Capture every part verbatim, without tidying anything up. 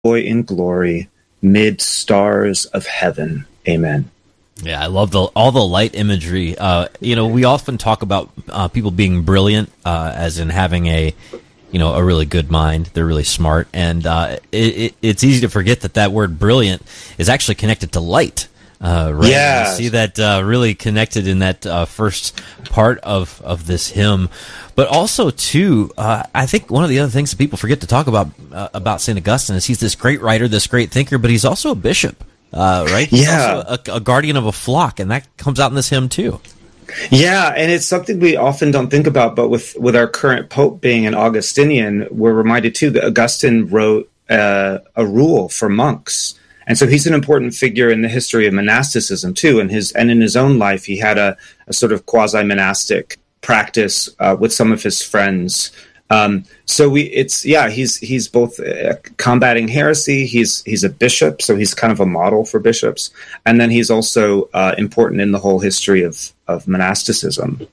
joy in glory, mid stars of heaven. Amen. Yeah, I love the all the light imagery. Uh, you know, we often talk about uh, people being brilliant, uh, as in having a, you know, a really good mind. They're really smart, and uh, it, it, it's easy to forget that that word "brilliant" is actually connected to light. Uh, right? Yeah, you see that uh, really connected in that uh, first part of, of this hymn, but also too, uh, I think one of the other things that people forget to talk about uh, about Saint Augustine is he's this great writer, this great thinker, but he's also a bishop, uh, right? He's yeah, also a, a guardian of a flock, and that comes out in this hymn too. Yeah, and it's something we often don't think about, but with with our current Pope being an Augustinian, we're reminded too that Augustine wrote uh, a rule for monks. And so he's an important figure in the history of monasticism too. And his and in his own life, he had a, a sort of quasi-monastic practice uh, with some of his friends. Um, so we, it's yeah, he's he's both uh, combating heresy. He's he's a bishop, so he's kind of a model for bishops. And then he's also uh, important in the whole history of of monasticism.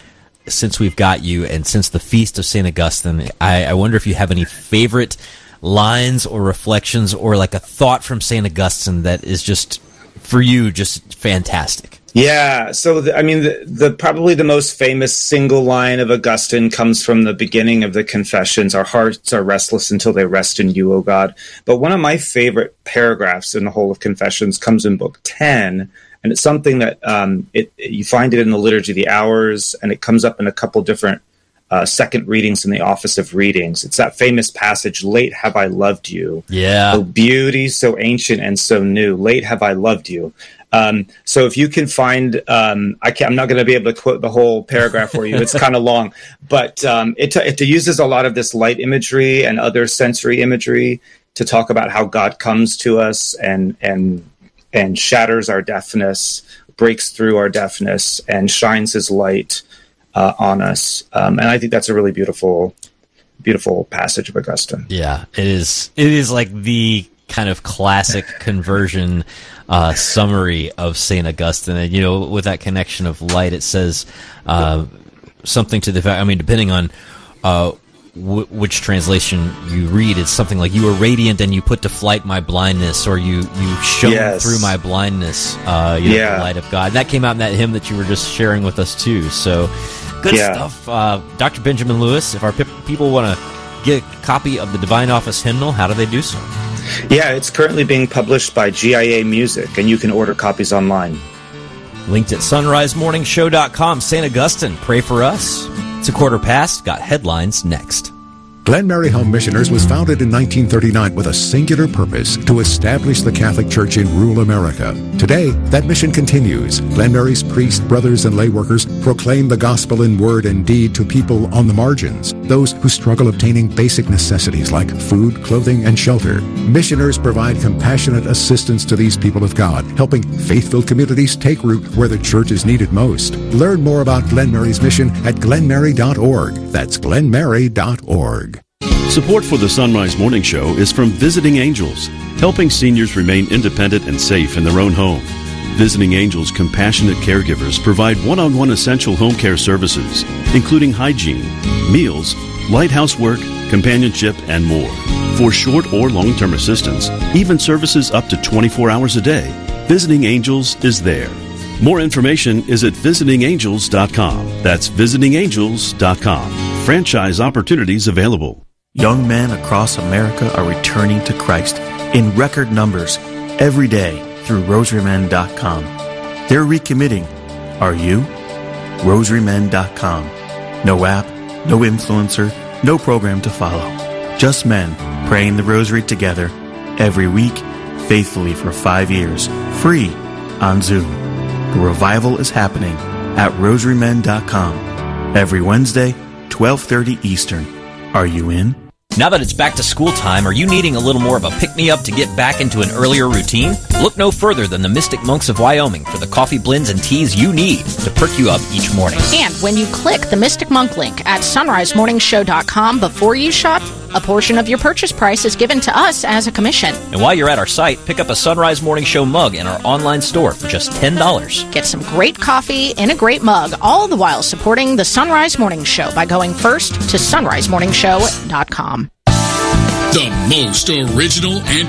Since we've got you, and since the feast of Saint Augustine, I, I wonder if you have any favorite lines or reflections or like a thought from Saint Augustine that is just for you just fantastic. Yeah, so the, I mean the, the probably the most famous single line of Augustine comes from the beginning of the Confessions. Our hearts are restless until they rest in you, O God. But one of my favorite paragraphs in the whole of Confessions comes in book ten, and it's something that um, it you find it in the Liturgy of the Hours, and it comes up in a couple different Uh, second readings in the Office of Readings. It's that famous passage, late have I loved you. Yeah. Oh, beauty so ancient and so new. Late have I loved you. Um, so if you can find, um, I can't, I'm not going to be able to quote the whole paragraph for you. It's kind of long, but um, it, it uses a lot of this light imagery and other sensory imagery to talk about how God comes to us and, and, and shatters our deafness, breaks through our deafness, and shines his light Uh, on us, um, and I think that's a really beautiful, beautiful passage of Augustine. Yeah, it is. It is like the kind of classic conversion uh, summary of Saint Augustine, and you know, with that connection of light, it says uh, something to the fact. I mean, depending on uh, w- which translation you read, it's something like "You were radiant, and you put to flight my blindness," or "You you shone yes. through my blindness." Uh, you know, yeah, the light of God. And that came out in that hymn that you were just sharing with us too. So. Good yeah. stuff. Uh, Doctor Benjamin Lewis, if our pe- people want to get a copy of the Divine Office Hymnal, how do they do so? Yeah, it's currently being published by G I A Music, and you can order copies online. Linked at sunrise morning show dot com. Saint Augustine, pray for us. It's a quarter past. Got headlines next. Glen Mary Home Missioners was founded in nineteen thirty-nine with a singular purpose to establish the Catholic Church in rural America. Today, that mission continues. Glen Mary's priests, brothers, and lay workers proclaim the gospel in word and deed to people on the margins, those who struggle obtaining basic necessities like food, clothing, and shelter. Missioners provide compassionate assistance to these people of God, helping faith-filled communities take root where the church is needed most. Learn more about Glen Mary's mission at glen mary dot org. That's glen mary dot org. Support for the Sunrise Morning Show is from Visiting Angels, helping seniors remain independent and safe in their own home. Visiting Angels compassionate caregivers provide one-on-one essential home care services, including hygiene, meals, light housework, companionship, and more. For short or long-term assistance, even services up to twenty-four hours a day, Visiting Angels is there. More information is at visiting angels dot com. That's visiting angels dot com. Franchise opportunities available. Young men across America are returning to Christ in record numbers every day through rosary men dot com. They're recommitting. Are you? rosary men dot com. No app, no influencer, no program to follow. Just men praying the rosary together every week, faithfully for five years, free on Zoom. The revival is happening at rosary men dot com every Wednesday, twelve thirty Eastern. Are you in? Now that it's back to school time, are you needing a little more of a pick-me-up to get back into an earlier routine? Look no further than the Mystic Monks of Wyoming for the coffee blends and teas you need to perk you up each morning. And when you click the Mystic Monk link at sunrise morning show dot com before you shop, a portion of your purchase price is given to us as a commission. And while you're at our site, pick up a Sunrise Morning Show mug in our online store for just ten dollars. Get some great coffee in a great mug, all the while supporting the Sunrise Morning Show by going first to sunrise morning show dot com. The most original and